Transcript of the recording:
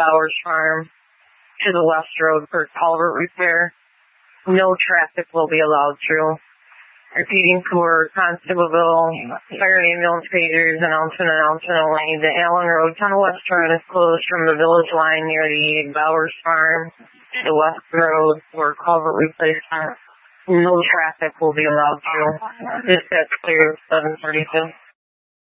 Bowers Farm to the West Road for culvert repair. No traffic will be allowed through. Repeating for Constableville, fire and ambulance pagers, announcement only. The Allen Road Tunnel West Road is closed from the village line near the Bowers Farm to the West Road for culvert replacement. No traffic will be allowed through. Dispatch clear 7:32.